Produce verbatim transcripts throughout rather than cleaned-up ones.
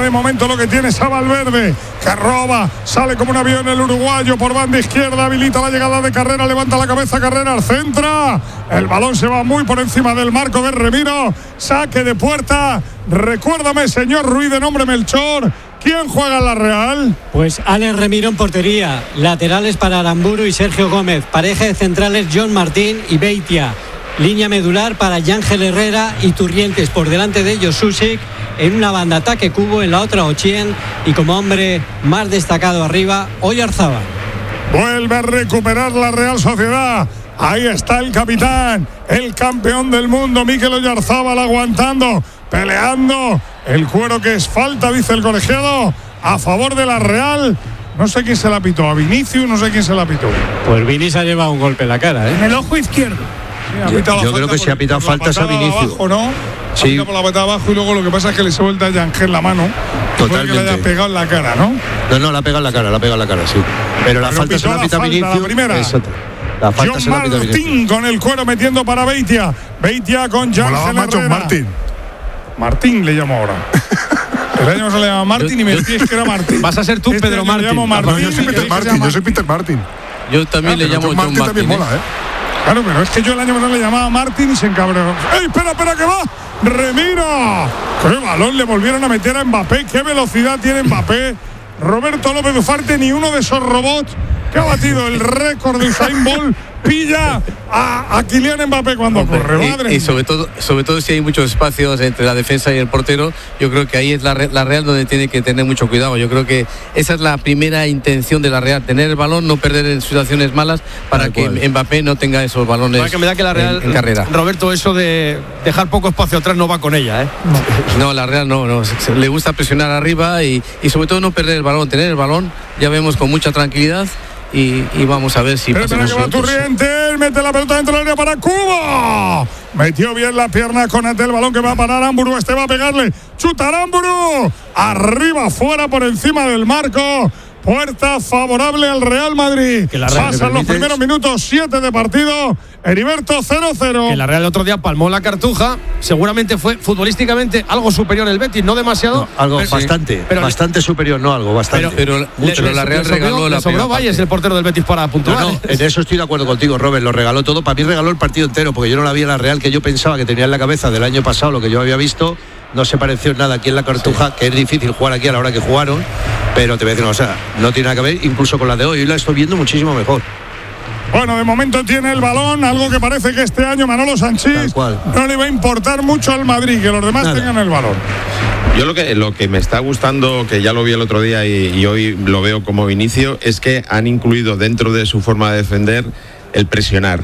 De momento lo que tiene es a Valverde, que roba, sale como un avión el uruguayo por banda izquierda, habilita la llegada de Carrera, levanta la cabeza Carrera, centra, el balón se va muy por encima del marco de Remiro, saque de puerta. Recuérdame, señor Ruiz, de nombre Melchor, ¿quién juega en la Real? Pues Alex Remiro en portería, laterales para Aramburu y Sergio Gómez, pareja de centrales John Martín y Beitia, línea medular para Yángel Herrera y Turrientes, por delante de ellos Susic, en una banda ataque Cubo, en la otra Ochien, y como hombre más destacado arriba Oyarzábal. Vuelve a recuperar la Real Sociedad. Ahí está el capitán, el campeón del mundo, Mikel Oyarzábal, aguantando, peleando. El cuero que es falta, dice el colegiado, a favor de la Real. No sé quién se la pitó, a Vinicius, no sé quién se la pitó. Pues Vini se ha llevado un golpe en la cara, ¿eh? En el ojo izquierdo. Sí, yo yo creo que si ha pitado falta es a Vinicius. Abajo, ¿no? Sí. Por la patada abajo, y luego lo que pasa es que le suelta a Yángel la mano. Totalmente. Que le haya pegado en la cara, ¿no? No, no, la ha pegado en la cara, la ha pegado en la cara, sí. Pero la Pero falta se la ha pitado a Vinicius. La primera. Exacto. La falta John se la ha pitado a Martín Vinicius. con el cuero metiendo para Beitia. Beitia con Yángel Herrera. Martín. Martín le llamo ahora. El año se le llama Martín y me decís que era Martín. Vas a ser tú, este Pedro Martín. Martín. Martín. No, yo soy Peter Martín, yo soy Peter Martín. Yo también Ah, le llamo John John Martín. Martín, También mola, ¿eh? Claro, pero es que yo el año pasado le llamaba Martín y se encabreó. ¡Ey, espera, espera, que va! ¡Remiro! ¡Qué balón le volvieron a meter a Mbappé! ¡Qué velocidad tiene Mbappé! Roberto López Ufarte, ni uno de esos robots que ha batido el récord de Usain Bolt, pilla a, a Kylian Mbappé cuando Hombre, corre. Madre y, y sobre todo, sobre todo si hay muchos espacios entre la defensa y el portero, yo creo que ahí es la, la Real donde tiene que tener mucho cuidado. Yo creo que esa es la primera intención de la Real, tener el balón, no perder en situaciones malas para Tal que cual. Mbappé no tenga esos balones. Para que me da que la Real, en, en carrera. Roberto, eso de dejar poco espacio atrás no va con ella, ¿eh? No, la Real no, no, se- le gusta presionar arriba y, y sobre todo no perder el balón, tener el balón, ya vemos con mucha tranquilidad. Y, y vamos a ver si Pero espera pasamos que va minutos. Turrientes, mete la pelota dentro del área para Cubo. Metió bien la pierna con el balón que va a parar Aramburu. Este va a pegarle. Chuta Aramburu. Arriba, fuera, por encima del marco. Puerta favorable al Real Madrid. Que la Real, pasan los ¿me permites? primeros minutos, siete de partido. Heriberto cero cero. Que la Real el otro día palmó la Cartuja. Seguramente fue futbolísticamente algo superior el Betis, no demasiado. No, algo pero- bastante, pero- bastante superior, no algo, bastante. Pero, Le- mucho, le- la Real le sobró- regaló la le sobró primera Valles, parte. el portero del Betis, para No, puntuar. no, en eso estoy de acuerdo contigo, Robert, lo regaló todo. Para mí regaló el partido entero, porque yo no la vi en la Real que yo pensaba que tenía en la cabeza del año pasado, lo que yo había visto. No se pareció en nada aquí en la Cartuja, sí. Que es difícil jugar aquí a la hora que jugaron, pero te voy a decir, no, o sea, no tiene nada que ver incluso con la de hoy. Hoy la estoy viendo muchísimo mejor. Bueno, de momento tiene el balón, algo que parece que este año Manolo Sanchís Tal cual. no le va a importar mucho al Madrid, que los demás Nada. tengan el balón. Yo lo que, lo que me está gustando, que ya lo vi el otro día y, y hoy lo veo como inicio, es que han incluido dentro de su forma de defender el presionar.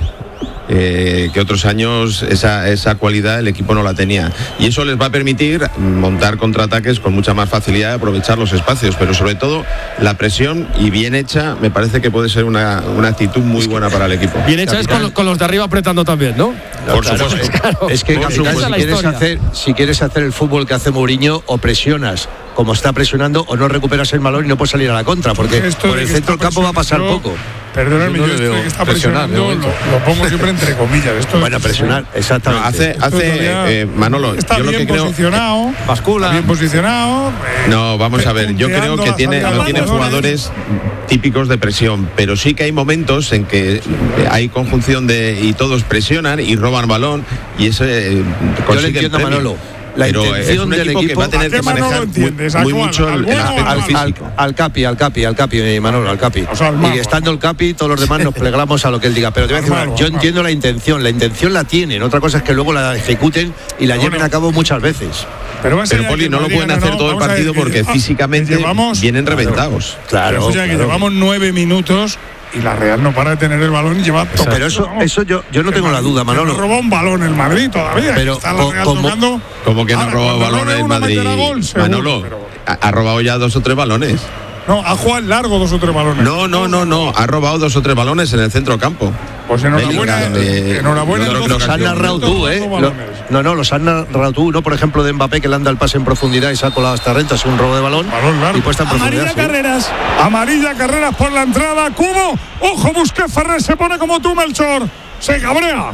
Eh, que otros años esa, esa cualidad el equipo no la tenía. Y eso les va a permitir montar contraataques con mucha más facilidad y aprovechar los espacios. Pero sobre todo la presión, y bien hecha, me parece que puede ser una, una actitud muy buena para el equipo. Bien hecha es con, lo- con los de arriba apretando también, ¿no? Por Claro, supuesto. Claro. Es que, Por capitán, supuesto. si La quieres, historia. hacer, si quieres hacer el fútbol que hace Mourinho, o presionas como está presionando, o no recuperas el balón y no puedes salir a la contra, porque Esto por de el que centro del está campo va a pasar presionando- poco. Perdóname, Yo no yo le esto veo de que está presionar, de presionando momento. lo, lo pongo siempre entre comillas. Esto Bueno, presionar, No, exactamente. hace, Esto hace todavía eh, Manolo, está yo lo bien que creo. posicionado, Bascula. bien posicionado. eh, No, vamos a ver, yo creo punteando que la tiene, salida no de tiene balones. jugadores típicos de presión, pero sí que hay momentos en que hay conjunción de y todos presionan y roban balón y ese eh, Yo le consigue entiendo a el premio. Manolo. La Pero es intención un del equipo que equipo. va a tener ¿A qué que Manolo manejar muy, entiendes? ¿A muy cuál? mucho ¿Al el, el bueno o aspecto al Al, al, físico. al Capi, al Capi, al Capi, eh, Manolo, al Capi. O sea, al mago. Y estando el Capi, todos los demás nos plegamos a lo que él diga. Pero te voy a decir Al una- mago, yo al mago. entiendo la intención, la intención la tienen. Otra cosa es que luego la ejecuten y la Bueno. lleven a cabo muchas veces. Pero, va a ser Pero ya Poli, que no lo Madrid pueden gana, hacer no, todo el vamos a ver, partido que- porque ah, físicamente que llevamos, vienen reventados. Claro. Pero, o sea, que claro. llevamos nueve minutos y la Real no para de tener el balón y lleva todo. Pero eso, eso yo, yo no Que tengo la Madrid- duda, que Manolo. No robó un balón el Madrid todavía. Pero que está la co- Real como- tocando. Como que no Ahora, ha robado cuando balón robe el uno, Madrid. meterá gol, seguro, Manolo, pero- ha, ha robado ya dos o tres balones. No, ha jugado largo dos o tres balones. No, no, no, no. Ha robado dos o tres balones en el centro campo. Pues enhorabuena. Bellingham, eh, enhorabuena. yo creo que entonces, Los has ocasión. narrado tú, ¿eh? Dos Lo- balones. no, no, los has narrado tú. No, por ejemplo, de Mbappé, que le anda el pase en profundidad y se ha colado hasta renta, es un robo de balón. Balón largo. Y puesta en profundidad. Amarilla sí. Carreras. Amarilla, Carreras por la entrada. Cubo. Ojo, Busquets, Ferrer se pone como tú, Melchor. Se cabrea.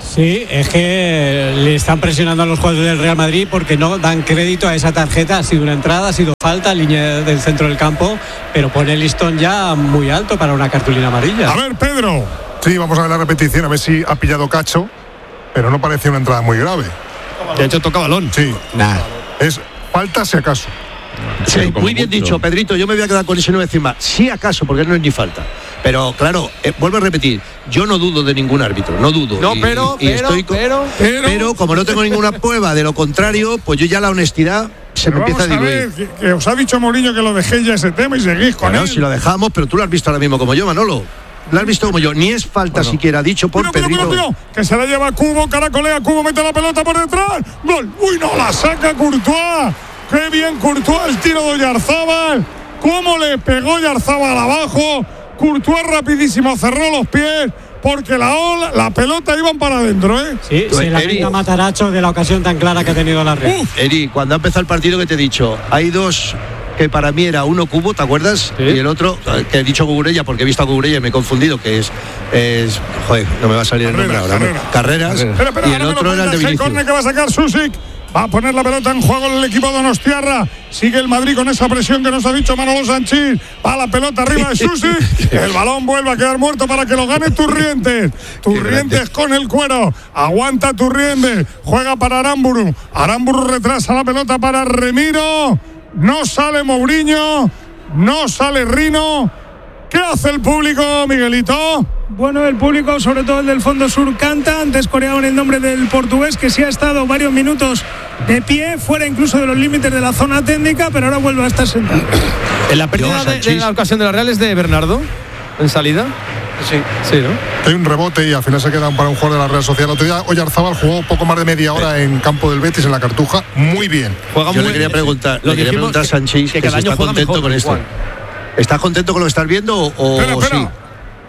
Sí, es que le están presionando a los jugadores del Real Madrid porque no dan crédito a esa tarjeta. Ha sido una entrada, ha sido falta, línea del centro del campo, pero pone el listón ya muy alto para una cartulina amarilla. A ver, Pedro. Sí, vamos a ver la repetición, a ver si ha pillado Cacho, pero no parecía una entrada muy grave. De hecho, toca balón. Sí. Nah. Es falta si acaso. Sí, Pero muy bien mucho. dicho, Pedrito. Yo me voy a quedar con ese no encima. Sí, acaso, porque no es ni falta. Pero claro, eh, vuelvo a repetir, yo no dudo de ningún árbitro, no dudo. No, y, pero, y pero, estoy con- pero, pero, pero como no tengo ninguna prueba de lo contrario, pues yo ya la honestidad se me pero empieza a vamos a diluir. ver, que, que os ha dicho Mourinho que lo dejéis ya ese tema y seguís con Bueno, él. si lo dejamos, pero tú lo has visto ahora mismo como yo, Manolo. Lo has visto como yo. Ni es falta Bueno. siquiera dicho por Cuidado, cuidado, Pedrito. cuidado, que se la lleva Cubo, caracolea, Cubo mete la pelota por detrás. Gol. Uy, no, la saca Courtois. Qué bien Courtois, el tiro de Oyarzábal. Cómo le pegó Oyarzábal abajo. Courtois rapidísimo, cerró los pies porque la ola, la pelota iban para adentro, ¿eh? Sí, Tú, se la Eri. venga Mataracho de la ocasión tan clara que ha tenido la Real. Uf, Eri, cuando ha empezado el partido que te he dicho, hay dos que para mí era uno Cubo, ¿te acuerdas? Sí. Y el otro, que he dicho Cucurella porque he visto a Cucurella y me he confundido, que es, es joder, no me va a salir el nombre Carreras, ahora. ¿no? Carreras. Carreras. Espera, espera, Y el ahora me lo otro era el de cuentas, el Vinicius. córner que va a sacar Susic. Va a poner la pelota en juego el equipo de Donostiarra. Sigue el Madrid con esa presión que nos ha dicho Manolo Sanchís. Va la pelota arriba de Susic. El balón vuelve a quedar muerto para que lo gane Turrientes. Turrientes con el cuero. Aguanta Turrientes. Juega para Aramburu. Aramburu retrasa la pelota para Remiro. No sale Mourinho. No sale Rino. ¿Qué hace el público, Miguelito? Bueno, el público, sobre todo el del Fondo Sur, canta. Antes coreaban el nombre del portugués, que sí ha estado varios minutos de pie, fuera incluso de los límites de la zona técnica, pero ahora vuelve a estar sentado. En la pérdida de, de la ocasión de la Real es de Bernardo, en salida. Sí, sí, ¿no? Hay un rebote y al final se queda para un jugador de la Real Sociedad. El otro día Oyarzábal jugó poco más de media hora en campo del Betis, en la Cartuja. Muy bien. Juega Yo muy le quería bien. preguntar, Lo le quería dijimos preguntar a que- Sanchís que que, cada si año está juega contento mejor, con esto. igual. ¿Estás contento con lo que estás viendo o, o Espera, espera. sí?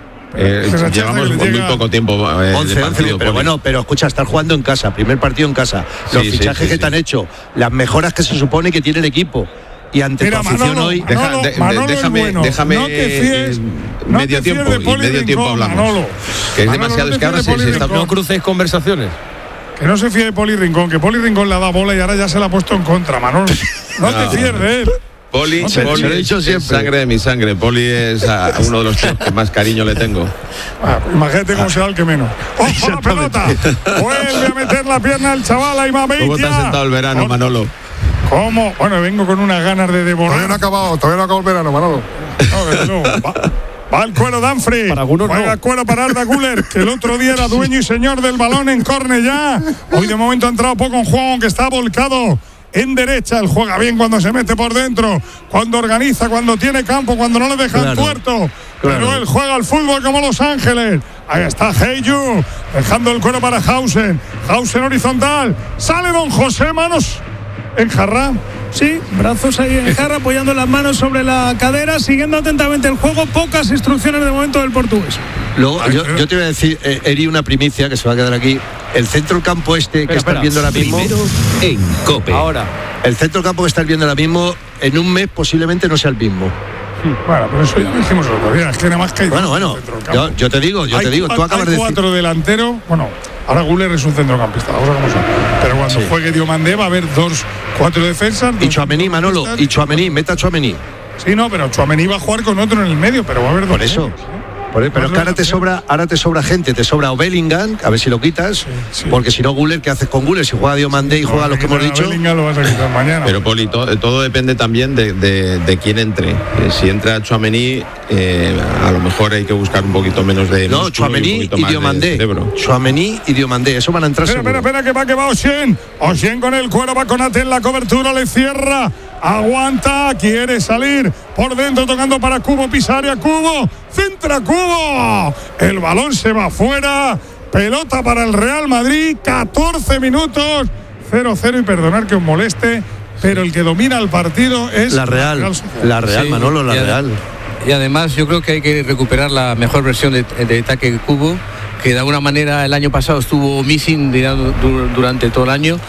Eh, Que Sánchez llevamos le muy llega- poco tiempo eh, once, de once, partido, pero Poli. bueno, pero escucha, estar jugando en casa, primer partido en casa, los Sí, sí, fichajes sí, que sí. te han hecho, las mejoras que se supone que tiene el equipo y ante Mira, tu afición Manolo, hoy. Deja- Manolo, de- de- Manolo es déjame, bueno. déjame No te fíes, eh, no medio te fíes tiempo de y Poli medio tiempo Rincón, hablamos. Manolo. Que es Manolo, demasiado, no es te que ahora fíes de se, se Poli está Rincón. No cruces conversaciones. Que no se fíe de Poli Rincón, que Poli Rincón le ha dado bola y ahora ya se la ha puesto en contra, Manolo. No, No. te fíes de él. Poli, No te Poli lo he es- dicho es siempre. sangre de mi sangre. Poli es a, a uno de los tíos que más cariño le tengo. Ah, imagínate cómo será el que menos. ¡Ojo la pelota! Vuelve a meter la pierna el chaval a ¿Cómo te has Imabeitia. sentado el verano, Manolo? ¿Cómo? Bueno, vengo con unas ganas de Todavía no ha devorar. acabado, todavía no ha acabado el verano, Manolo. No, desde luego. Va, va el cuero Danfrey. Para algunos Juega no. el cuero para Arda Güler, que el otro día era dueño y señor del balón en Cornellá. Hoy de momento ha entrado poco en juego, aunque está volcado en derecha. Él juega bien cuando se mete por dentro, cuando organiza, cuando tiene campo, cuando no le dejan Claro, tuerto. claro. Pero él juega al fútbol como Los Ángeles. Ahí está Heyu, dejando el cuero para Hausen. Hausen horizontal. Sale don José, manos en jarra. Sí, brazos ahí en jarra, apoyando las manos sobre la cadera, siguiendo atentamente el juego. Pocas instrucciones de momento del portugués. Luego, Ay, yo, pero- yo te voy a decir, eh, Eri, una primicia que se va a quedar aquí. El centro campo este que Espera, estás espera. viendo ahora mismo, Primero en COPE. Ahora. el centro campo que estás viendo ahora mismo, en un mes posiblemente no sea el mismo. Bueno, pero eso ya lo dijimos el otro día. Es que nada más que hay Bueno, dos bueno, en el centrocampo. yo, yo te digo, yo Hay te digo, cua- tú acabas hay de decir. cuatro delanteros. Bueno, ahora Güler es un centrocampista, la cosa como son. Pero cuando juegue Diomandé va a haber dos, cuatro defensas. Y dos Tchouaméni, Manolo, centrocampistas. y Tchouaméni, meta a Tchouaméni. Sí, no, pero Tchouaméni va a jugar con otro en el medio, pero va a haber dos. Por eso. medios, ¿eh? Por eso, pero es que ahora te Dos sobra, ahora te sobra gente, te sobra o Bellingham, a ver si lo quitas, sí. porque si no Güler, ¿qué haces con Güler? Si juega Diomandé y No, juega a los que hemos quitar a dicho. Bellingham, lo vas a quitar mañana. Pero Poli, to- todo depende también de, de, de quién entre. Eh, si entra Tchouaméni, eh, a lo mejor hay que buscar un poquito menos de No, músculo y un Tchouaméni poquito y más de Diomandé. cerebro. Tchouaméni y Diomandé, eso van a entrar Espera, espera, seguro. espera, que va, que va Osien. Osien con el cuero, va con Ate en la cobertura, le cierra. Aguanta, quiere salir por dentro, tocando para Cubo, Pisaria, Cubo, centra Cubo. El balón se va fuera. Pelota para el Real Madrid, catorce minutos, cero cero. Y perdonar que os moleste, pero el que domina el partido es La Real, Sociedad. la Real, Sí, Manolo, la y ade- Real. Y además yo creo que hay que recuperar la mejor versión de, de ataque Cubo, que de alguna manera el año pasado estuvo missing digamos, du- durante todo el año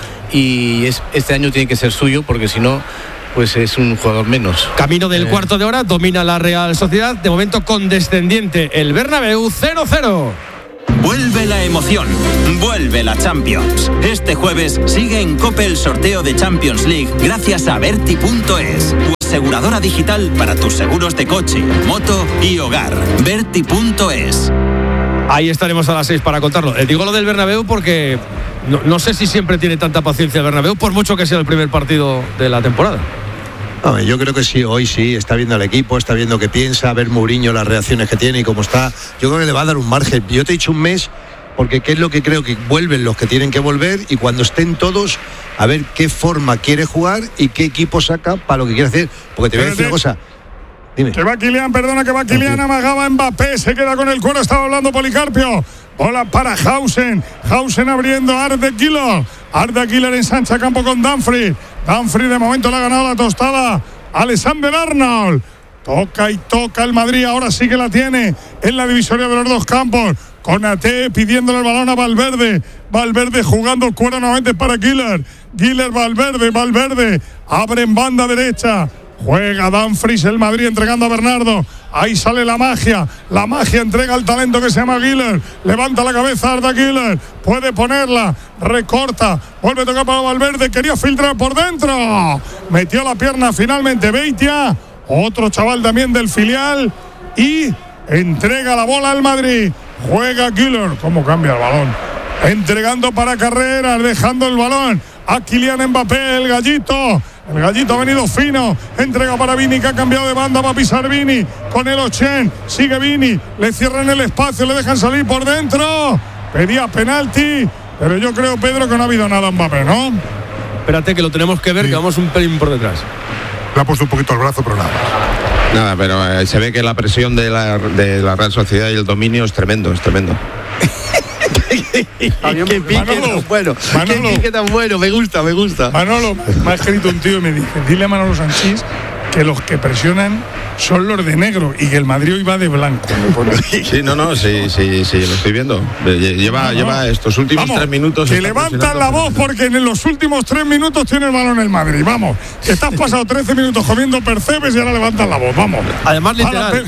y es, este año tiene que ser suyo porque si no, pues es un jugador menos. Camino del Eh. cuarto de hora, domina la Real Sociedad. De momento condescendiente el Bernabéu, cero cero. Vuelve la emoción, vuelve la Champions. Este jueves sigue en COPE el sorteo de Champions League gracias a Berti punto es, tu aseguradora digital para tus seguros de coche, moto y hogar. Berti punto es. Ahí estaremos a las seis para contarlo. Eh, digo lo del Bernabéu porque no, no sé si siempre tiene tanta paciencia el Bernabéu, por mucho que sea el primer partido de la temporada. No, yo creo que sí, hoy sí, está viendo al equipo, está viendo qué piensa, a ver Mourinho las reacciones que tiene y cómo está. Yo creo que le va a dar un margen. Yo te he dicho un mes, porque qué es lo que creo que vuelven los que tienen que volver y cuando estén todos, a ver qué forma quiere jugar y qué equipo saca para lo que quiere hacer. Porque te voy a decir una cosa. Dime. Que va Kylian, perdona, que va Kylian, amagaba Mbappé, se queda con el cuero, estaba hablando Policarpio. Bola para Hausen, Hausen abriendo a Arda Güler. Arda Güler ensancha campo con Dumfries. Dumfries de momento le ha ganado la tostada Alexander Arnold. Toca y toca el Madrid, ahora sí que la tiene en la divisoria de los dos campos. Konaté pidiéndole el balón a Valverde. Valverde jugando cuero nuevamente para Güler. Güler, Valverde, Valverde. Abre en banda derecha. Juega Dumfries, el Madrid entregando a Bernardo. Ahí sale la magia. La magia entrega al talento que se llama Güler. Levanta la cabeza Arda Güler. Puede ponerla. Recorta. Vuelve a tocar para Valverde. Quería filtrar por dentro. Metió la pierna finalmente Beitia. Otro chaval también del filial. Y entrega la bola al Madrid. Juega Güler. ¿Cómo cambia el balón? Entregando para Carreras. Dejando el balón a Kylian Mbappé, el gallito. El gallito ha venido fino. Entrega para Vini, que ha cambiado de banda. Va a pisar Vini. Con el Ochen. Sigue Vini. Le cierran el espacio. Le dejan salir por dentro. Pedía penalti. Pero yo creo, Pedro, que no ha habido nada en Mbappé, ¿no? Espérate, que lo tenemos que ver, sí. Que vamos un pelín por detrás. Le ha puesto un poquito el brazo, pero nada. Nada, pero eh, se ve que la presión de la, de la Real Sociedad y el dominio es tremendo, es tremendo. Qué pique Manolo, tan bueno, Manolo, qué pique tan bueno, me gusta, me gusta. Manolo, me ha escrito un tío y me dice, dile a Manolo Sanchís que los que presionan son los de negro y que el Madrid hoy va de blanco. Sí, no, no, sí, sí, sí, lo estoy viendo. Lleva, no, no. lleva estos últimos Vamos, tres minutos. Que levantan la voz porque en los últimos tres minutos tiene el balón el Madrid. Vamos, que estás pasado trece minutos comiendo percebes y ahora levantan la voz. Vamos. Además, literal.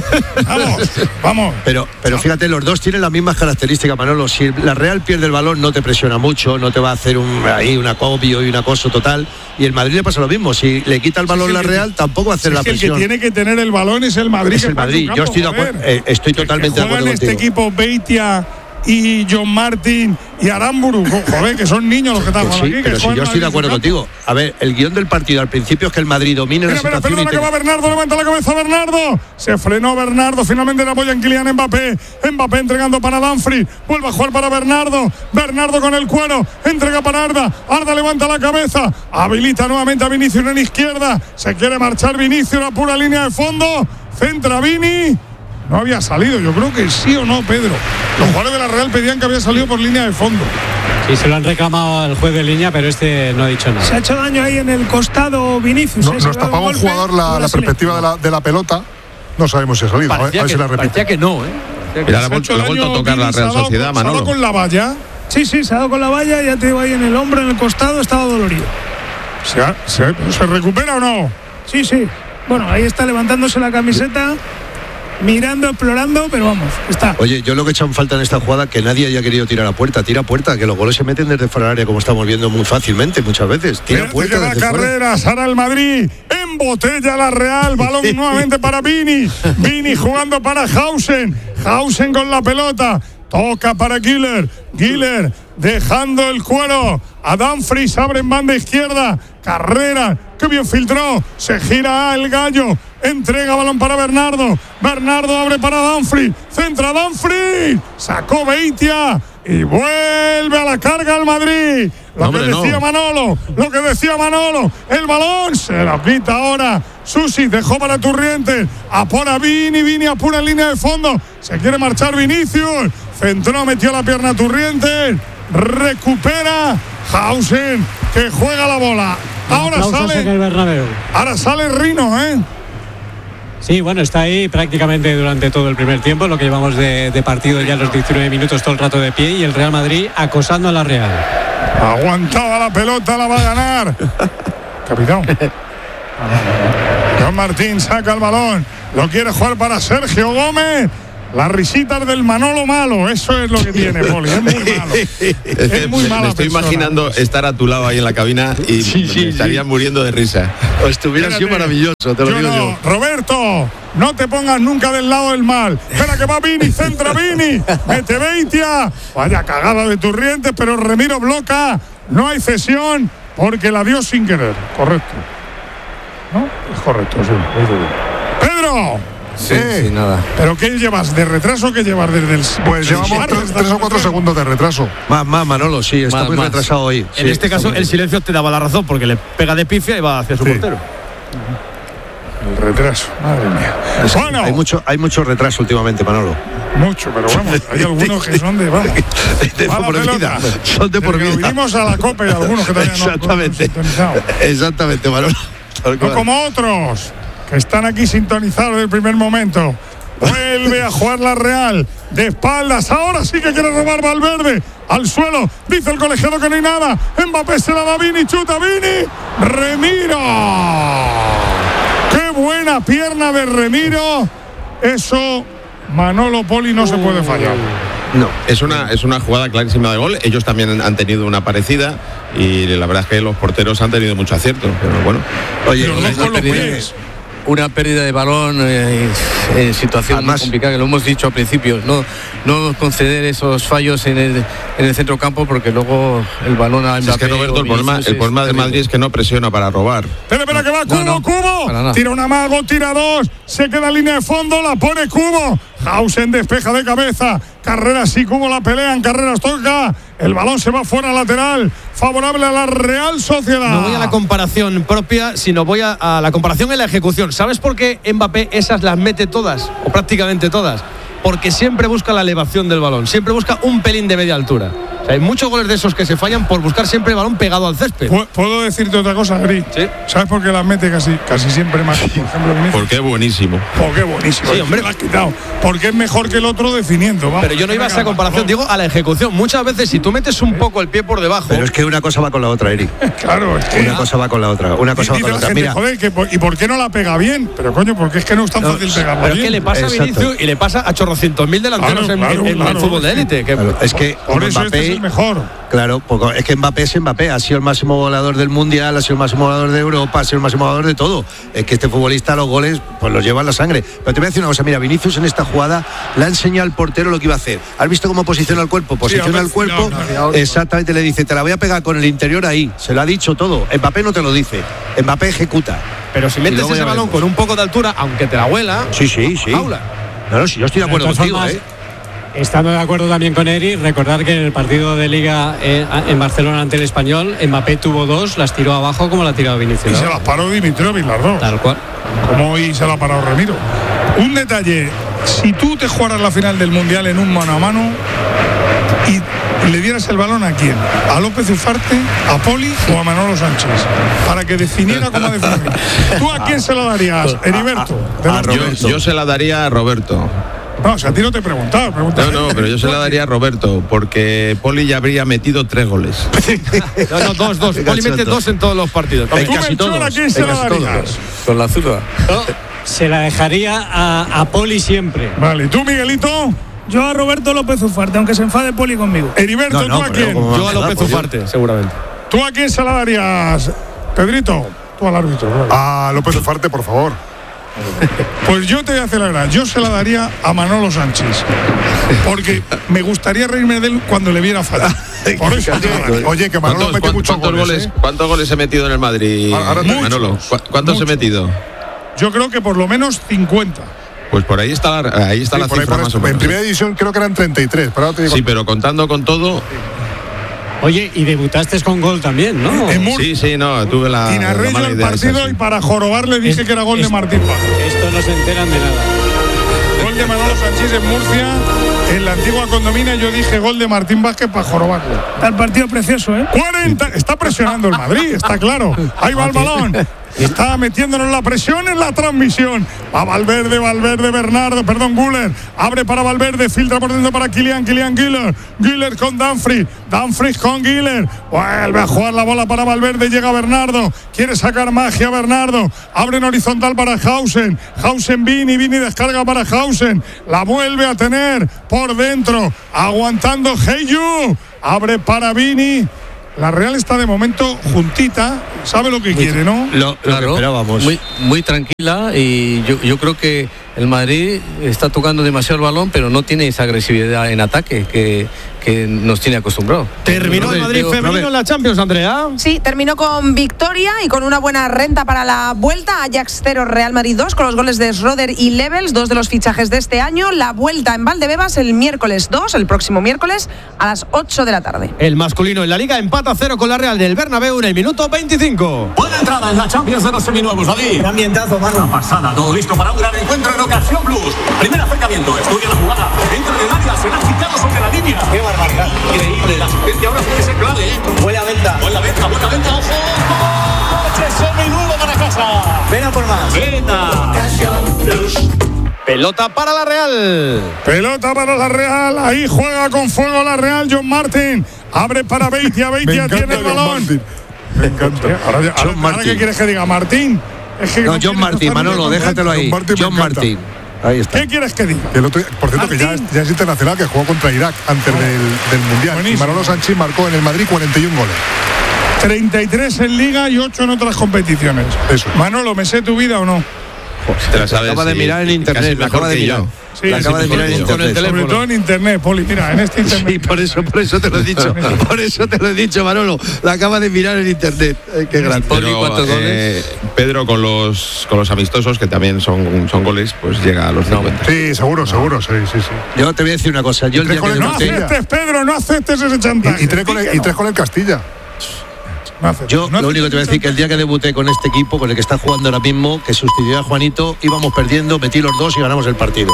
Vamos, vamos. Pero, pero fíjate, los dos tienen las mismas características, Manolo. Si la Real pierde el balón, no te presiona mucho, no te va a hacer un, ahí un acopio y un acoso total. Y el Madrid le pasa lo mismo. Si le quita el balón sí, la Real, que, tampoco va a hacer sí, la presión. El que tiene que tener el balón es el Madrid. Es el Madrid. Yo estoy, de acuerdo, eh, estoy totalmente de acuerdo contigo. En este equipo Beitia y John Martín y Aramburu, joder, que son niños los que están pues sí, aquí. Pero que si yo estoy de acuerdo contigo. A ver, el guión del partido al principio es que el Madrid domine la situación. Perdona, que va Bernardo, levanta la cabeza Bernardo. Se frenó Bernardo, finalmente le apoyan Kylian Mbappé. Mbappé entregando para Dumfries. Vuelve a jugar para Bernardo. Bernardo con el cuero. Entrega para Arda. Arda levanta la cabeza. Habilita nuevamente a Vinicius en izquierda. Se quiere marchar Vinicius, la pura línea de fondo. Centra Vini. No había salido, yo creo que sí o no, Pedro. Los jugadores de la Real pedían que había salido por línea de fondo. Sí, se lo han reclamado al juez de línea, pero este no ha dicho nada. Se ha hecho daño ahí en el costado Vinicius. No, ¿eh? Nos tapaba un jugador la, la perspectiva de la, de la pelota. No sabemos si ha salido. Parecía, a ver que, si la repite. parecía que no, ¿eh? Mira, la, la ha vuelto a tocar la Real Sociedad, Manolo. ¿Se ha dado con la valla? Sí, sí, se ha dado con la valla. Ya te digo, ahí en el hombro, en el costado, estaba dolorido. ¿Se, ha, se, ¿Se recupera o no? Sí, sí. Bueno, ahí está levantándose la camiseta. Mirando, explorando, pero vamos, está. Oye, yo lo que he echado en falta en esta jugada que nadie haya querido tirar a puerta, tira a puerta, que los goles se meten desde fuera del área como estamos viendo muy fácilmente muchas veces. Tira a puerta desde fuera. Carreras, ahora el Madrid, embotella la Real, balón nuevamente para Vini, Vini jugando para Hausen, Hausen con la pelota, toca para Güler, Güler dejando el cuero a Dumfries, abre en banda izquierda, Carrera, que bien filtró, se gira el gallo, entrega balón para Bernardo, Bernardo abre para Dumfries, centra Dumfries, sacó Beitia y vuelve a la carga al Madrid. Lo Hombre, que decía no. Manolo, lo que decía Manolo, el balón se lo quita ahora Susi, dejó para Turrientes, apura Vini, Vini apura en línea de fondo, se quiere marchar Vinicius, centró, metió la pierna Turrientes, recupera Hausen, que juega la bola. Ahora sale en el Bernabéu. Ahora sale Rino, ¿eh? Sí, bueno, está ahí prácticamente durante todo el primer tiempo, lo que llevamos de, de partido ya los diecinueve minutos todo el rato de pie y el Real Madrid acosando a la Real. Aguantaba la pelota, la va a ganar. Capitán. John Martín saca el balón, lo quiere jugar para Sergio Gómez. Las risitas del Manolo malo, eso es lo que tiene, Poli, es muy malo. Es muy mala Me estoy persona. imaginando estar a tu lado ahí en la cabina y Sí, sí, me estaría sí. muriendo de risa. O estuviera sido maravilloso, te lo Yo digo no. yo. Roberto, no te pongas nunca del lado del mal. Espera que va Vini, centra Vini, mete Beitia. Vaya cagada de Turrientes, pero Remiro bloca. No hay cesión porque la dio sin querer. Correcto. ¿No? Es correcto, sí. Pedro. Sí, Eh, sí, nada. ¿Pero qué llevas? ¿De retraso qué llevas desde el...? Pues llevamos tres, tres o cuatro segundos de retraso. Más, más, Manolo, sí, está Más, muy más. retrasado hoy. En Sí, este está caso, muy- el silencio te daba la razón porque le pega de pifia y va hacia su Sí. portero. El retraso, madre mía. Es que Bueno, hay mucho, hay mucho retraso últimamente, Manolo. mucho, pero vamos, hay algunos que son de... Vamos, De va la por pelota. vida. Son de por Pero vida. vinimos a la Copa y algunos que todavía no- no han Exactamente. sintonizado. Exactamente, Manolo. Tal No cual. como otros que están aquí sintonizados desde el primer momento. Vuelve a jugar la Real de espaldas. Ahora sí que quiere robar Valverde. Al suelo. Dice el colegiado que no hay nada. Mbappé se la da a Vini. Chuta Vini. Remiro. Qué buena pierna de Remiro. Eso, Manolo Poli, no se puede fallar. No, es una, es una jugada clarísima de gol. Ellos también han tenido una parecida y la verdad es que los porteros han tenido mucho acierto. Pero bueno, Oye, Pero no una con los pérdida- pies. Una pérdida de balón eh, en situación Además- muy complicada, que lo hemos dicho al principio, no, no conceder esos fallos en el, en el centro campo porque luego el balón a es que Mbappé Roberto, o el problema, Vinicius el es problema de terrible. Madrid es que no presiona para robar. Espera, espera, que va No, Cubo, no, Cubo. para nada. Tira un amago, tira dos. Se queda en línea de fondo, la pone Cubo. Hausen despeja de cabeza. Carreras sí, Cubo la pelea, en carreras toca. El balón se va fuera lateral. Favorable a la Real Sociedad. No voy a la comparación propia, sino voy a, a la comparación en la ejecución. ¿Sabes por qué Mbappé esas las mete todas, o prácticamente todas? Porque siempre busca la elevación del balón, siempre busca un pelín de media altura. O sea, hay muchos goles de esos que se fallan por buscar siempre el balón pegado al césped. Pu- ¿Puedo decirte otra cosa, Gris? Sí. ¿Sabes por qué las mete casi, casi siempre más? Por ejemplo, Vinicius. Porque es buenísimo. Porque es buenísimo. Sí, hombre. Me lo has quitado. Porque es mejor que el otro definiendo. Vamos, Pero yo no iba a esa venga, comparación, vamos. digo a la ejecución. Muchas veces si tú metes un poco el pie por debajo, Pero es que una cosa va con la otra, Eric. Claro, es que. Una cosa va con la otra. Una cosa va Dice con la la otra. gente, Mira, joder, que por- ¿y por qué no la pega bien? Pero coño, porque es que no es tan No, fácil pegarla pero es bien. que le pasa a Exacto. Vinicius y le pasa a chorrocientos mil delanteros Claro, en, claro, en- en claro. el fútbol de élite. que- claro, es que Por eso Mbappé, este es el mejor. claro, porque es que Mbappé es Mbappé, ha sido el máximo goleador del Mundial, ha sido el máximo goleador de Europa, ha sido el máximo goleador de todo. Es que este futbolista los goles pues los lleva en la sangre. Pero te voy a decir una cosa, mira, Vinicius en esta jugada le ha enseñado al portero lo que iba a hacer. ¿Has visto cómo posiciona el cuerpo? Posiciona ha el cuerpo, perfilado, exactamente, le dice, te la voy a pegar con el interior ahí. Se lo ha dicho todo. Mbappé no te lo dice, Mbappé ejecuta. Pero si Y metes luego ese ya balón veremos. con un poco de altura, aunque te la huela, Sí, sí, sí. jaula. No, no, sí, yo estoy de acuerdo De todas contigo, formas, ¿eh? Estando de acuerdo también con Eri, recordar que en el partido de Liga eh, en Barcelona ante el Español, Mbappé tuvo dos, las tiró abajo como la ha tirado Y Vinicius. se ¿no? las paró Dimitrovic las dos. Tal cual. Como hoy se la ha parado Ramiro. Un detalle, si tú te jugaras la final del Mundial en un mano a mano y le dieras el balón a quién, a López Ufarte, a Poli o a Manolo Sánchez, para que definiera cómo definir. ¿Tú a quién se lo darías, Heriberto? De a los- Yo, Roberto. yo se la daría a Roberto. No, o sea, a ti no te he preguntado. No, no, pero yo se la daría a Roberto, porque Poli ya habría metido tres goles. No, no, dos, dos. Poli mete Cachondo. dos en todos los partidos. En ¿Tú, casi Melchor, todos, a quién en se la casi todos. darías? Con la zurda. Se la dejaría a, a Poli siempre. Vale, ¿y tú, Miguelito? Yo a Roberto López Ufarte, aunque se enfade Poli conmigo. Heriberto, No, no, ¿tú a pero quién? como- Yo a López Pues yo- Ufarte, seguramente. ¿Tú a quién se la darías, Pedrito? Tú al árbitro. claro. A López Ufarte, por favor. Pues yo te voy a hacer la verdad, yo se la daría a Manolo Sánchez. Porque me gustaría reírme de él cuando le viera fallar. Por eso te la daría. Oye, que Manolo ¿Cuántos, metió cuán- muchos cuántos goles. goles, ¿eh? ¿Cuántos goles he metido en el Madrid, Ahora- ahora te- Manolo? Muchos, ¿Cu- ¿Cuántos he muchos. metido? Yo creo que por lo menos cincuenta. Pues por ahí está la, ahí está Sí, la por ahí, cifra por más eso. o menos. En primera división creo que eran treinta y tres. Pero ahora te digo. Sí, pero contando con todo, Oye, y debutaste con gol también, ¿no? En Murcia. sí, sí, no, tuve la, Y la narré yo mala el idea esa, partido sí. y para jorobar le dije Es- que era gol de es- Martín Paja. Esto no se enteran de nada. Gol de Manolo Sánchez en Murcia. En la antigua condomina yo dije gol de Martín Vázquez para jorobarle. Está el partido precioso, ¿eh? cuarenta. Está presionando el Madrid, está claro. Ahí va el balón. está metiéndonos la presión en la transmisión. A Valverde, Valverde, Bernardo, perdón, Güler. Abre para Valverde, filtra por dentro para Kylian, Kylian Güler. Güler con Dumfries, Dumfries con Güler. Vuelve a jugar la bola para Valverde, llega Bernardo. Quiere sacar magia Bernardo. Abre en horizontal para Hausen. Hausen, Vini, Vini descarga para Hausen. La vuelve a tener por dentro, aguantando Heyu. Abre para Vini. La Real está de momento juntita, sabe lo que muy, quiere, ¿no? Lo, lo claro, que esperábamos. Muy, muy tranquila y yo, yo creo que el Madrid está tocando demasiado el balón, pero no tiene esa agresividad en ataque que, que nos tiene acostumbrado. ¿Terminó el Madrid femenino en la Champions, Andrea? Sí, terminó con victoria y con una buena renta para la vuelta. Ajax cero, Real Madrid dos, con los goles de Schroeder y Levels, dos de los fichajes de este año. La vuelta en Valdebebas el miércoles dos, el próximo miércoles a las ocho de la tarde. El masculino en la Liga empata cero con la Real del Bernabéu en el minuto veinticinco. Buena entrada en la Champions de los seminuevos, David. Gran ambientazo, Marlon. Una pasada, todo listo para un gran encuentro en Ocasión Plus. Primer acercamiento, estudia la jugada, entra en el área, será quitado sobre la línea. ¡Qué barbaridad! Increíble, la asistencia ahora puede ser clave, ¿eh? Buena venta. Buena venta, buena venta, ojo. ¡Coche seminuevo para casa! Ven a por más. Venta. Ocasión Plus. Pelota para la Real. Pelota para la Real. Ahí juega con fuego la Real. John Martin abre para Beitia. Beitia tiene el balón. Martin. Me encanta. Ahora, ahora, ahora, ahora ¿qué quieres que diga? Martín. Es que no, no John Martin, Manolo, déjatelo ahí. John Martin. John Martin. Ahí está. ¿Qué quieres que diga? El otro, por cierto, Martín. que ya es, ya es internacional, que jugó contra Irak antes del, del Mundial. Buenísimo. Y Manolo Sanchís marcó en el Madrid cuarenta y uno goles. treinta y tres en Liga y ocho en otras competiciones. Eso. Manolo, ¿me sé tu vida o no? Pues te la sabes, acaba de mirar en internet, la acaba de mirar. Sí, la acaba de mirar en internet. Sobre todo en internet, Poli, mira, en este internet. Sí, por eso, por eso te lo he dicho. Por eso te lo he dicho, Manolo. La acaba de mirar en internet. Ay, qué grande. Poli, ¿cuántos goles? Eh, Pedro con los con los amistosos, que también son, son goles, pues llega a los cincuenta. Sí, seguro, seguro, sí, sí, sí. Yo te voy a decir una cosa. Yo el día que no aceptes, Pedro, no aceptes ese chantaje. Y, y, tres, con el, y tres con el Castilla. No Yo no lo único que te voy a decir que el día que debuté con este equipo, con el que está jugando ahora mismo, que sustituyó a Juanito, íbamos perdiendo, metí los dos y ganamos el partido.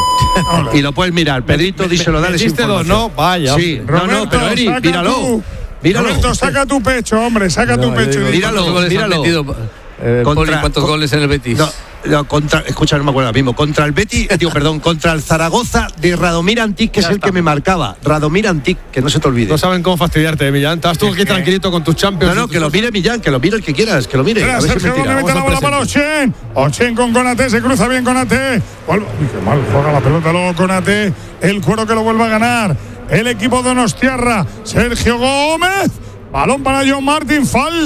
Y lo puedes mirar, Pedrito, díselo, dale esa información. Dos, ¿no? Vaya. Sí, Roberto, no, no, pero Eri, míralo. Tú. Míralo. Roberto, saca tu pecho, hombre, saca no, tu pecho. Digo, míralo, míralo. Eh, contra, Poli, ¿cuántos con, goles en el Betis? No, no, contra, escucha, no me acuerdo ahora mismo. Contra el Betis, digo, perdón, contra el Zaragoza de Radomir Antic, que ya es el está. que me marcaba. Radomir Antic, que no se te olvide. No saben cómo fastidiarte, Millán. Estás tú aquí tranquilito con tus Champions. No, no, que lo mire Millán, que lo mire el que quieras, que lo mire. Mira, a ver Sergio si me mete la bola para Ochen. Ochen con Konaté, se cruza bien Konaté. Uy, qué mal juega la pelota luego Konaté. El cuero que lo vuelve a ganar. El equipo de Donostiarra, Sergio Gómez. Balón para John Martin,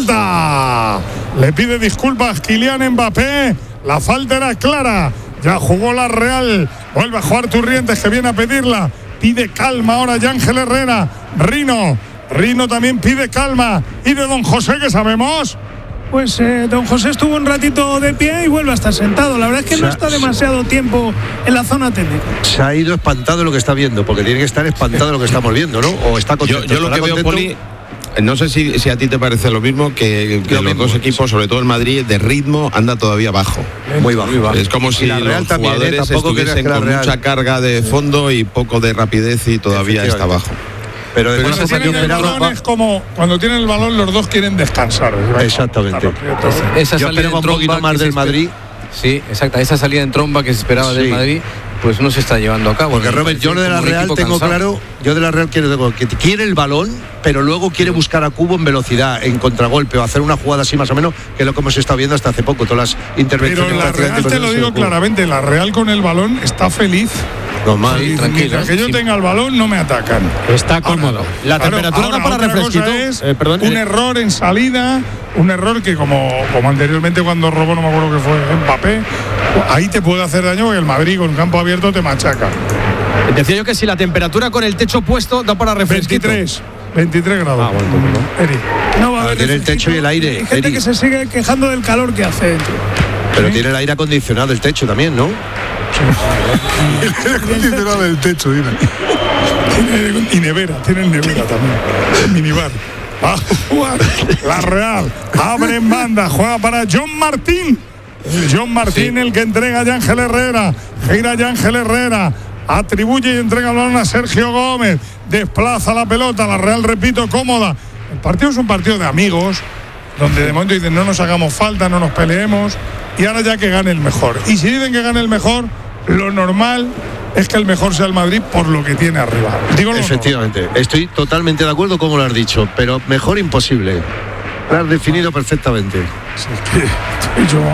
falta. Le pide disculpas Kylian Mbappé. La falta era clara. Ya jugó la Real. Vuelve a jugar Turrientes, que viene a pedirla. Pide calma ahora Ángel Herrera. Rino. Rino también pide calma. ¿Y de don José qué sabemos? Pues eh, don José estuvo un ratito de pie y vuelve a estar sentado. La verdad es que no está demasiado tiempo en la zona técnica. Se ha ido espantado de lo que está viendo, porque tiene que estar espantado de lo que estamos viendo, ¿no? O está contento. Yo, yo lo que veo, Poli, no sé si, si a ti te parece lo mismo, que, que los dos equipos, sobre todo el Madrid, de ritmo anda todavía bajo. Muy bajo. Muy bajo. Es como si los jugadores también, ¿eh? estuviesen con mucha carga de fondo y poco de rapidez y todavía está bajo. Pero de cuando tienen el balón va... es como cuando tienen el balón los dos quieren descansar. Exactamente. Esa salida en tromba más del Madrid. Sí, exacta. Esa salida en tromba que se esperaba sí. del Madrid, pues no se está llevando a cabo. Porque Robert, yo de la Real tengo cansado. claro, yo de la Real quiero que quiere el balón, pero luego quiere buscar a Cubo en velocidad, en contragolpe, o hacer una jugada así más o menos, que es lo que hemos estado viendo hasta hace poco, todas las intervenciones. Pero la Real, te lo digo claramente, la Real con el balón está feliz. Normal, sí, tranquilo. Que yo tenga el balón, no me atacan. Está cómodo. Ahora, la temperatura ahora, da para refresquito. Es eh, perdón, un eh. error en salida, un error que como, como anteriormente cuando robó, no me acuerdo que fue Mbappé, ahí te puede hacer daño porque el Madrid con campo abierto te machaca. Decía yo que si la temperatura con el techo puesto da para refresquito. veintitrés, veintitrés grados. Ah, bueno, no. Eri. No va a haber tiene el techo y el aire. Hay gente Eri. que se sigue quejando del calor que hace dentro. Pero ¿sí? Tiene el aire acondicionado el techo también, ¿no? El aire acondicionado del techo, dime. Y nevera, tiene nevera también. Minibar. Va a jugar la Real. Abre en banda, juega para John Martín. John Martín, sí. El que entrega a Ángel Herrera. Gira a Ángel Herrera. Atribuye y entrega el balón a Sergio Gómez. Desplaza la pelota. La Real, repito, cómoda. El partido es un partido de amigos. donde de momento dicen no nos hagamos falta, no nos peleemos, y ahora ya que gane el mejor. Y si dicen que gane el mejor, lo normal es que el mejor sea el Madrid por lo que tiene arriba. Digo lo Efectivamente, normal. Estoy totalmente de acuerdo como lo has dicho, pero mejor imposible. Lo has definido perfectamente. Sí, es que yo,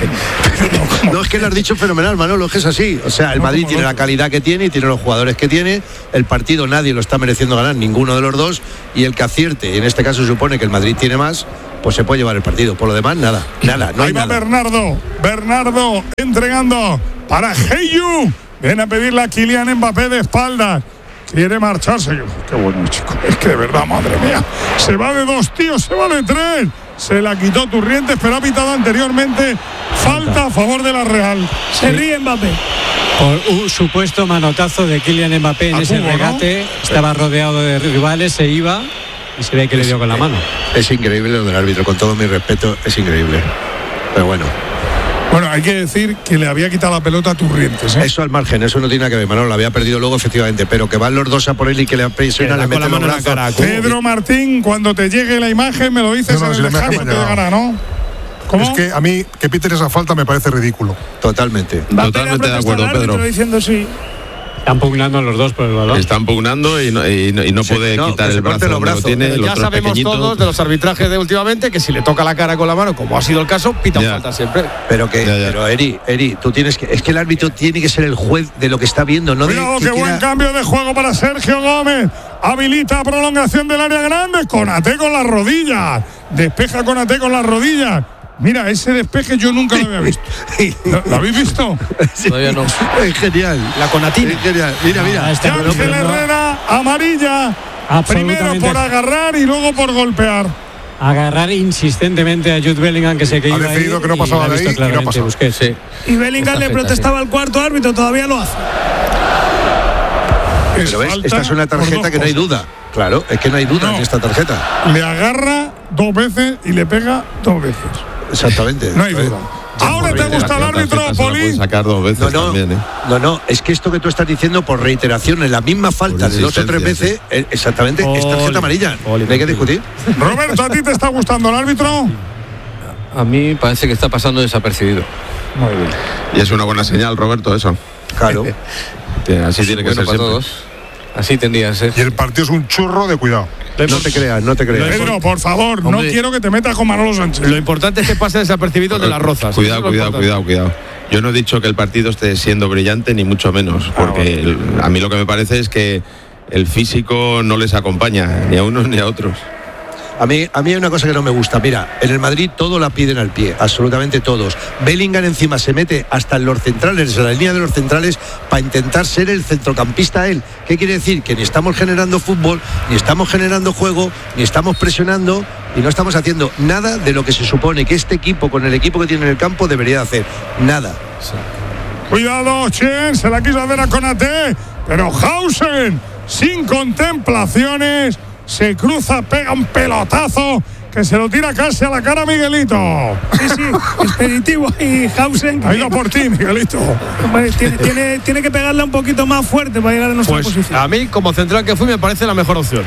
no, no, es que lo has dicho fenomenal, Manolo, es que es así. O sea, el Madrid tiene la calidad que tiene y tiene los jugadores que tiene. El partido nadie lo está mereciendo ganar, ninguno de los dos. Y el que acierte, y en este caso se supone que el Madrid tiene más, pues se puede llevar el partido. Por lo demás, nada, nada, no hay Ahí va nada. Bernardo, Bernardo entregando para Heyu. Viene a pedirle a Kylian Mbappé de espaldas. Quiere marcharse. Qué bueno, chico. Es que de verdad, madre mía. Se va de dos, tío. Se va de tres. Se la quitó Turrientes, pero ha pitado anteriormente falta a favor de la Real. Se ríe Mbappé. Por un supuesto manotazo de Kylian Mbappé en A ese Cubo, regate. ¿no? Estaba rodeado de rivales, se iba y se ve que le dio con la mano. Es increíble lo del árbitro, con todo mi respeto, es increíble. Pero bueno. Bueno, hay que decir que le había quitado la pelota a Turrientes, ¿eh? Eso al margen, eso no tiene nada que ver, Manolo, lo había perdido luego efectivamente, pero que van los dos a por él y que le presionan, le meten los brazos. Pedro Martín, cuando te llegue la imagen me lo dices No, no, en si el la imagen descanso, me te ha llegado. llegará, ¿no? ¿Cómo? Es que a mí que piten esa falta me parece ridículo. Totalmente. Totalmente de acuerdo, Pedro. Diciendo sí. Están pugnando los dos por el balón. Están pugnando y no, y no, y no Sí, puede no, quitar que se el brazo corten los donde lo brazos. tiene, el Ya otro sabemos pequeñito. todos de los arbitrajes de últimamente que si le toca la cara con la mano, como ha sido el caso, pita Ya. falta siempre. Pero que, Ya, ya. pero Eri, Eri, tú tienes que, es que el árbitro tiene que ser el juez de lo que está viendo, no de Cuidado, que qué quiera- buen cambio de juego para Sergio Gómez. Habilita prolongación del área grande. Conate con las rodillas. Despeja Conate con las rodillas. Mira, ese despeje yo nunca lo había visto. ¿Lo, lo habéis visto? Todavía no. Es genial. La conatina. Es genial. Mira, mira. Ah, está Ángel pero no- Herrera, amarilla. Primero Absolutamente. por agarrar y luego por golpear. Agarrar insistentemente a Jude Bellingham, que se que Ha iba decidido ahí, que no y pasaba la ha de visto ahí y no ha claramente pasado. Busquets. Sí. Y Bellingham Esta le fecha, protestaba al cuarto árbitro, todavía lo hace. Pero ves, falta esta es una por tarjeta dos que no hay cosas. duda. Claro, es que no hay duda No. en esta tarjeta. Le agarra dos veces y le pega dos veces. Exactamente. No hay duda. Ahora te gusta el árbitro, Se la puede Poli. sacar dos veces No, no, también, ¿eh? no, no, es que esto que tú estás diciendo por reiteración en la misma falta Por de dos o tres insistencia, veces, eh, exactamente, es Oli, tarjeta amarilla. Oli, No hay que discutir. Roberto, ¿a ti te está gustando el árbitro? A mí parece que está pasando desapercibido. Muy bien. Y es una buena señal, Roberto, eso. Claro. Que Así tiene que Bueno ser para siempre. todos. Así tendría que ser. Y el partido es un churro de cuidado. No te creas, no te creas. Pedro, por favor, no Hombre. quiero que te metas con Manolo Sánchez. Lo importante es que pase desapercibido de las rozas. Cuidado, Eso es lo cuidado, importante. cuidado, cuidado. Yo no he dicho que el partido esté siendo brillante, ni mucho menos, porque el- a mí lo que me parece es que el físico no les acompaña, ni a unos ni a otros. A mí, a mí hay una cosa que no me gusta. Mira, en el Madrid todo la piden al pie, absolutamente todos. Bellingham encima se mete hasta en los centrales, en la línea de los centrales, para intentar ser el centrocampista él. ¿Qué quiere decir? Que ni estamos generando fútbol, ni estamos generando juego, ni estamos presionando y no estamos haciendo nada de lo que se supone que este equipo, con el equipo que tiene en el campo, debería hacer. Nada. Cuidado, Chen, se la quiso hacer a Conate, pero Hausen, sin contemplaciones, se cruza, pega un pelotazo que se lo tira casi a la cara a Miguelito. Sí, sí, expeditivo y Hausen. Ha ido por ti, Miguelito. Hombre, tiene, tiene, tiene que pegarla un poquito más fuerte para llegar a nuestra Pues posición. a mí, como central que fui, me parece la mejor opción.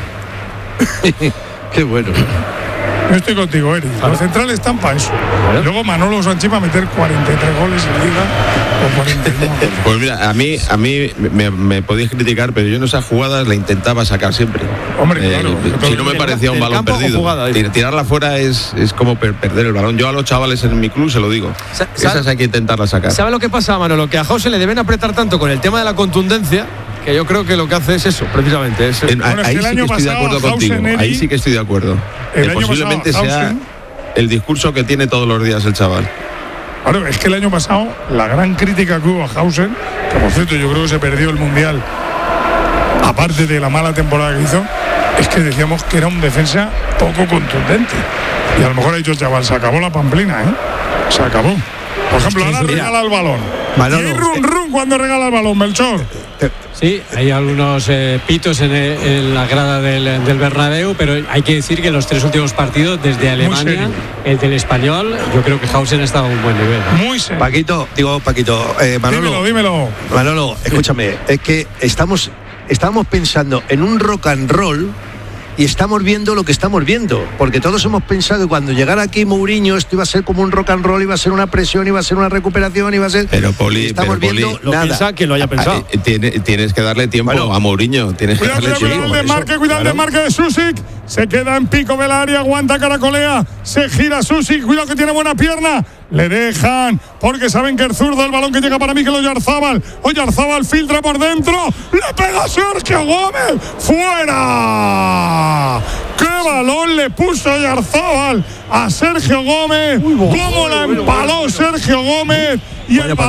Qué bueno. Yo estoy contigo, Eri. Los centrales están para eso. Luego Manolo Sánchez va a meter cuarenta y tres goles en Liga o cuarenta y nueve. Pues mira, a mí, a mí me, me podéis criticar, pero yo en esas jugadas la intentaba sacar siempre. Hombre, claro. si no me parecía un ¿En balón campo o perdido. jugada, dice? Tir- tirarla fuera es, es como per- perder el balón. Yo a los chavales en mi club se lo digo. Sa- Esas sa- hay que intentarlas sacar. ¿Sabe lo que pasa, Manolo? Que a José le deben apretar tanto con el tema de la contundencia que yo creo que lo que hace es eso, precisamente. Es, En- Bueno, es ahí que el sí año que estoy de pasado acuerdo a contigo. Hausen, Eri, Ahí sí que estoy de acuerdo. el Que año posiblemente pasado, sea Hausen- el discurso que tiene todos los días el chaval. Claro, es que el año pasado la gran crítica que hubo a Hausen, que por cierto yo creo que se perdió el Mundial, aparte de la mala temporada que hizo, es que decíamos que era un defensa poco contundente. Y a lo mejor ha dicho el chaval, se acabó la pamplina, ¿eh? Se acabó. Por ejemplo, ahora Mira, regala el balón. Manolo, y hay run run cuando regala el balón, Melchor. Sí, hay algunos eh, pitos en, el- en la grada del, del Bernabéu, pero hay que decir que los tres últimos partidos desde Alemania, serio. el del Español, yo creo que Hausen ha estado a un buen nivel. Muy serio. Paquito, digo Paquito, eh, Manolo. Dímelo, dímelo. Manolo, escúchame, es que estamos, estamos pensando en un rock and roll y estamos viendo lo que estamos viendo, porque todos hemos pensado que cuando llegara aquí Mourinho esto iba a ser como un rock and roll, iba a ser una presión, iba a ser una recuperación, iba a ser... Pero Poli, estamos pero, viendo Poli, nada. Piensa que lo haya pensado. Ah, tienes, tienes que darle tiempo bueno, a Mourinho, tienes que cuidado, darle cuidado, tiempo. cuidado, desmarque, cuidado, Claro. desmarque de Susic, se queda en pico del área, aguanta, caracolea, se gira Susic, cuidado que tiene buena pierna, le dejan, porque saben que el zurdo, el balón que llega para Mikel Oyarzábal, Oyarzábal filtra por dentro, le pega Sergio Gómez, ¡fuera! ¡Qué balón le puso Oyarzábal a Sergio Gómez! Uy, ¡Cómo la empaló Sergio Gómez! Y el balón